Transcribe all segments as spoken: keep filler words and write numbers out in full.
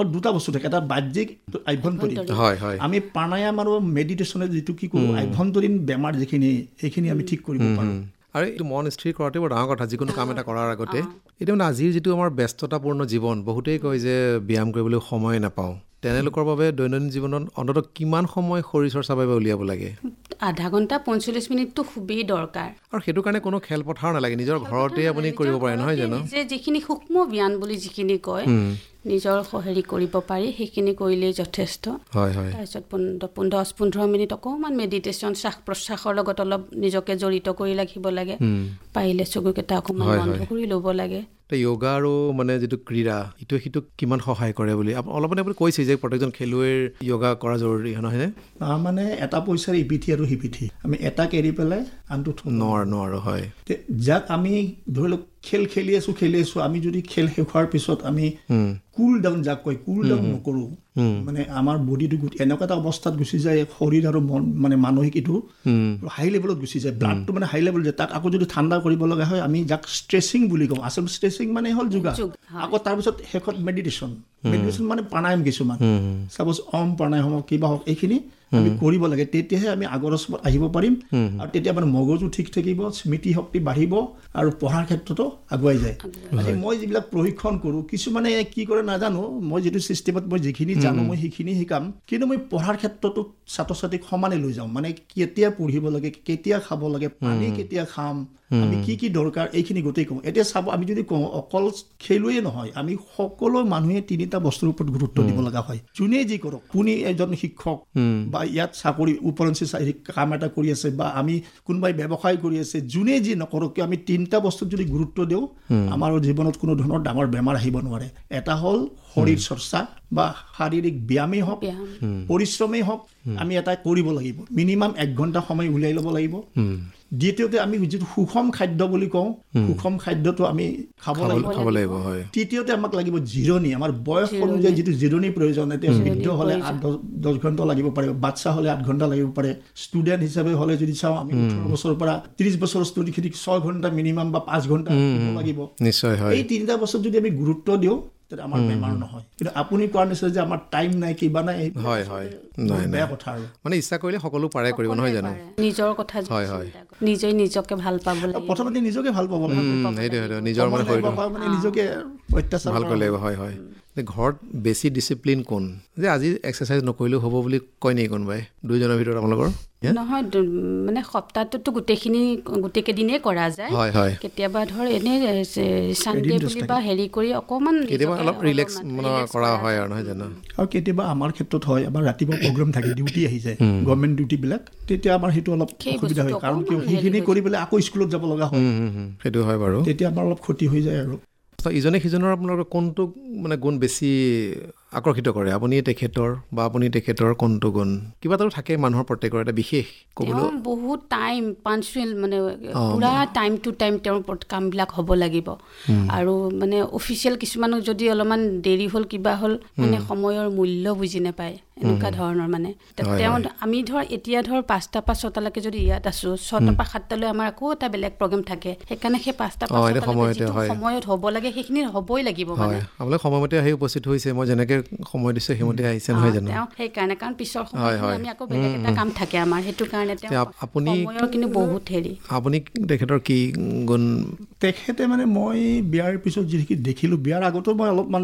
আমাৰ দুটা বস্তু থাকে, এটা বাহ্যিক, আভ্যন্তৰীণ। হয় হয় আমি প্ৰাণায়াম আৰু মেডিটেশ্যনে যিটো কি কৰোঁ, আভ্যন্তৰীণ বেমাৰ যিখিনি সেইখিনি আমি ঠিক কৰিব পাৰোঁ। আৰু এইটো মন স্থিৰ কৰাটো বৰ ডাঙৰ কথা যিকোনো কাম এটা কৰাৰ আগতে। এতিয়া মানে আজিৰ যিটো আমাৰ ব্যস্ততাপূৰ্ণ জীৱন, বহুতেই কয় যে ব্যায়াম কৰিবলৈ সময় নাপাওঁ। তেনেলোকৰ বাবে দৈনন্দিন জীৱনত অন্ততঃ কিমান সময় শৰীৰ চৰ্চাৰ বাবে উলিয়াব লাগে? আধা ঘণ্টা পঞ্চল্লিছ মিনিটটো খুবেই দৰকাৰ। আৰু সেইটো কাৰণে কোনো খেলপথাৰ নালাগে, নিজৰ ঘৰতে আপুনি কৰিব পাৰে, নহয় জানো? যে যিখিনি সূক্ষ্ম ব্যায়াম বুলি যিখিনি কয়, নিজৰ হেৰি কৰিব পাৰি, সেইখিনি কৰিলেই যথেষ্ট। হয় হয় তাৰপিছত দহ পোন্ধৰ মিনিট অকণমান মেডিটেশ্যন, শ্বাস প্ৰশ্বাসৰ লগত অলপ নিজকে জড়িত কৰি ৰাখিব লাগে। পাৰিলে চকুকেইটা অকণমান বন্ধ কৰি ল'ব লাগে। য়োগা আৰু মানে যিটো ক্ৰীড়া, ইটোৱে সিটোক কিমান সহায় কৰে বুলি অলপ মানে আপুনি কৈছে যে প্ৰত্যেকজন খেলুৱৈৰ য়োগা কৰা জৰুৰী, নহয়নে? মানে এটা পইচাৰ ইপিঠি আৰু সিপিঠি, আমি এটাক এৰি পেলাই আনটো নোৱাৰো নোৱাৰো হয়। যাক আমি ধৰি লওক খেল খেলি আছো খেলি আছো আমি যদি খেল শেষ হোৱাৰ পিছত আমি কুল ডাউন, যাক কয় কুল ডাউন নকৰোঁ, মানে আমাৰ বডিটো এনেকুৱা এটা অৱস্থাত গুচি যায়, শৰীৰ আৰু মন মানে মানসিক এইটো হাই লেভেলত গুচি যায়, ব্লাডটো মানে হাই লেভেল যায়। তাক আকৌ যদি ঠাণ্ডা কৰিব লগা হয়, আমি যাক ষ্ট্ৰেচিং বুলি কওঁ, আচলতে ষ্ট্ৰেচিং মানে হ'ল যোগা। আকৌ তাৰপিছত শেষত মেডিটেশ্যন, মেডিটেশ্যন মানে প্ৰাণায়াম কিছুমান, চাপ'জ অম প্ৰাণায়াম হওক কিবা হওক, এইখিনি আমি কৰিব লাগে। তেতিয়াহে আমি আগৰ স্পট আহিব পাৰিম, আৰু তেতিয়া মানে মগজু ঠিক থাকিব, স্মৃতি শক্তি বাঢ়িব, আৰু পঢ়াৰ ক্ষেত্ৰতো আগুৱাই যায়। মই যিবিলাক প্ৰশিক্ষণ কৰোঁ, কিছুমানে কি কৰে নাজানো, মই যিটো ছিষ্টেমত মই যিখিনি জানো মই সেইখিনি শিকাম, কিন্তু মই পঢ়াৰ ক্ষেত্ৰতো ছাত্ৰ ছাত্ৰীক সমানে লৈ যাওঁ। মানে কেতিয়া পঢ়িব লাগে, কেতিয়া খাব লাগে, পানী কেতিয়া খাম, আমি কি কি দৰকাৰ, এইখিনি গোটেই কওঁ। এতিয়া চাব, আমি যদি কওঁ অকল খেলুৱৈয়ে নহয়, আমি সকলো মানুহে তিনিটা বস্তুৰ ওপৰত গুৰুত্ব দিব লগা হয়। যোনে যি কৰক, আপুনি এজন শিক্ষক বা ইয়াত চাকৰি উপৰঞ্চি কাম এটা কৰি আছে, বা আমি কোনোবাই ব্যৱসায় কৰি আছে, যোনে যি নকৰক কিয়, আমি তিনিটা বস্তুত যদি গুৰুত্ব দিওঁ, আমাৰ জীৱনত কোনো ধৰণৰ ডাঙৰ বেমাৰ আহিব নোৱাৰে। এটা হ'ল শৰীৰ চৰ্চা বা শাৰীৰিক ব্যায়ামেই হওক, পৰিশ্ৰমেই হওক, আমি এটা কৰিব লাগিব, মিনিমাম এক ঘণ্টা সময় উলিয়াই ল'ব লাগিব। দ্বিতীয়তে আমি যিটো সুষম খাদ্য বুলি কওঁ, সুষম খাদ্যটো আমি খাব লাগিব। তৃতীয়তে আমাক লাগিব জিৰণি, আমাৰ বয়স অনুযায়ী যিটো জিৰণিৰ প্ৰয়োজন। এতিয়া বৃদ্ধ হ'লে আঠ দহ ঘণ্টা লাগিব পাৰে, বাচ্চা হ'লে আঠ ঘণ্টা লাগিব পাৰে, ষ্টুডেণ্ট হিচাপে হ'লে যদি চাওঁ আমি ওঠৰ বছৰৰ পৰা ত্ৰিশ বছৰৰ ষ্টুডেণ্টখিনিক ছয় ঘণ্টা মিনিমাম বা পাঁচ ঘণ্টা লাগিব। নিশ্চয় এই তিনিটা বস্তুত যদি আমি গুৰুত্ব দিওঁ, আমাৰ বেমাৰ নহয়। কিন্তু আপুনি কোৱাৰ নিচিনা যে আমাৰ টাইম নাই, কিবা নাই, হয় হয় বেয়া কথা। আৰু মানে ইচ্ছা কৰিলে সকলো পাৰে কৰিব, নহয় জানো? নিজৰ কথা হয় হয়, নিজে নিজকে ভাল পাব লাগিব, প্ৰথমতে নিজকে ভাল পাব লাগিব, নিজৰ মানে নিজকে অত্যাচাৰ ভাল কৰিব লাগিব। হয় হয়। ঘৰত বেছি ডিচিপ্লিন কোন, যে আজি এক্সাৰচাইজ নকৰিলেও হ'ব বুলি কয় নেকি কোনোবাই দুইজনৰ ভিতৰত আপোনালোকৰ? নহয়, মানে সপ্তাহটোতো গোটেইখিনি গোটেইকেইদিনেই কৰা যায়। কেতিয়াবা ধৰ এনেই চানডে বুলি বা হেৰি কৰি অকণমান কেতিয়াবা অলপ ৰিলেক্স মানে কৰা হয় আৰু, নহয় জানো? আৰু কেতিয়াবা আমাৰ ক্ষেত্ৰত হয়, আমাৰ ৰাতিপুৱা প্ৰগ্ৰাম থাকে, ডিউটি আহি যায়, গভৰ্ণমেণ্ট ডিউটিবিলাক, তেতিয়া আমাৰ সেইটো অলপ অসুবিধা হয়। কাৰণ কিয়, সেইখিনি কৰি পেলাই আকৌ স্কুলত যাব লগা হয়, সেইটো হয় বাৰু, তেতিয়া আমাৰ অলপ ক্ষতি হৈ যায়। আৰু ইজনে সিজনৰ আপোনালোকৰ কোনটো মানে গুণ বেছি আকৰ্ষিত কৰে? আপুনি তেখেতৰ বা আপুনি তেখেতৰ কোনটো গুণ? কিবা এটা থাকে মানুহৰ প্ৰত্যেকৰ এটা বিশেষ ক'বলৈ? বহুত টাইম পাঞ্চুৱেল, মানে পুৰা টাইম টু টাইম তেওঁৰ কামবিলাক হ'ব লাগিব। আৰু মানে অফিচিয়েল কিছুমানক যদি অলপমান দেৰি হ'ল, কিবা হ'ল, মানে সময়ৰ মূল্য বুজি নাপায়, এনেকুৱা ধৰণৰ। মানে তেওঁ আমি ধৰ এতিয়া ধৰ পাঁচটাৰ পৰা ছটালৈকে যদি ইয়াত আছোঁ, ছটাৰ পৰা সাতটালৈ আমাৰ আকৌ এটা বেলেগ প্ৰগ্ৰেম থাকে, সেইকাৰণে সেই পাঁচটাৰ পৰা ছটালৈকে সময়ত হ'ব লাগে সেইখিনি হ'বই লাগিব। মানে আপোনালোক সময়মতে আহি উপস্থিত হৈছে, মই যেনেকে সময় দিছে সেইমতে আহিছে, নহয় জানো? সেইকাৰণে, কাৰণ পিছৰ সময়ত আমি আকৌ বেলেগ এটা কাম থাকে আমাৰ, সেইটো কাৰণে আপুনি কিন্তু বহুত হেৰি। আপুনি তেখেতৰ কি গুণ? তেখেতে মানে মই বিয়াৰ পিছত যিখিনি দেখিলোঁ, বিয়াৰ আগতো মই অলপমান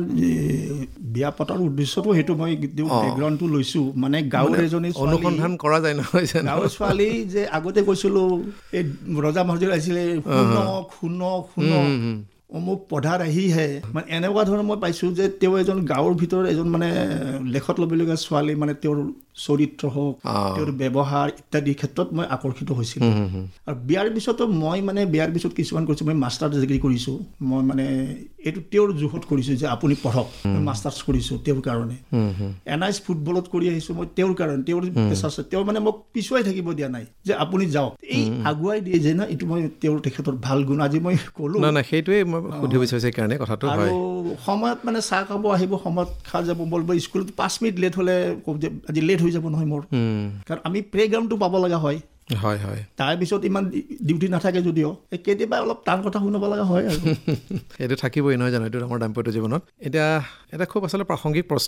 বিয়া পতাৰ উদ্দেশ্যটো সেইটো মই বেকগ্ৰাউণ্ডটো লৈছোঁ। মানে গাঁৱৰ এজনী অনুসন্ধান কৰা যায়, নহয় জানো? গাঁৱৰ ছোৱালী যে আগতে কৈছিলোঁ, এই ৰজা মহাৰজা আহিছিলে, শুনক শুনক শুনক অমুক পঢ়াৰ আহিহে, মানে এনেকুৱা ধৰণৰ মই পাইছোঁ যে তেওঁ এজন গাঁৱৰ ভিতৰত এজন মানে লেখত ল'বলগীয়া ছোৱালী, মানে তেওঁৰ চৰিত্ৰ হওক, তেওঁৰ ব্যৱহাৰ ইত্যাদি ক্ষেত্ৰত মই আকৰ্ষিত হৈছিলোঁ। আৰু বিয়াৰ পিছতো মই মানে বিয়াৰ পিছত কিছুমান কৰিছোঁ, মই মাষ্টাৰ ডিগ্ৰী কৰিছোঁ, মই মানে এইটো তেওঁৰ জোখত কৰিছোঁ যে আপুনি পঢ়ক, মই মাষ্টাৰ্ছ কৰিছোঁ তেওঁৰ কাৰণে। এন আই এছ ফুটবলত কৰি আহিছোঁ মই তেওঁৰ কাৰণে, তেওঁৰ পেচা আছে, তেওঁ মানে মোক পিছুৱাই থাকিব দিয়া নাই যে আপুনি যাওক, এই আগুৱাই দিয়ে যে না, এইটো মই তেওঁৰ তেখেতৰ ভাল গুণ। আজি মই ক'লোঁ না না, সেইটোৱে মই সুধিব বিচাৰিছোঁ কাৰণে কথাটো। আৰু সময়ত মানে চাহ খাব আহিব, সময়ত খা যাব বলব, স্কুলত পাঁচ মিনিট লেট হ'লে আজি লেট হৈ যাব নহয় মোৰ, কাৰণ আমি প্লে গ্ৰাউণ্ডটো পাব লগা হয়। হয় হয়, তাৰপিছত ইমান ডিউটি নাথাকে যদিও কেতিয়াবা অলপ টান কথা শুনাব লগা হয়। আৰু এইটো থাকিবই, নহয় জানো? এইটো আমাৰ দাম্পত্য জীৱনত। এতিয়া এটা খুব আচলতে প্ৰাসংগিক প্ৰশ্ন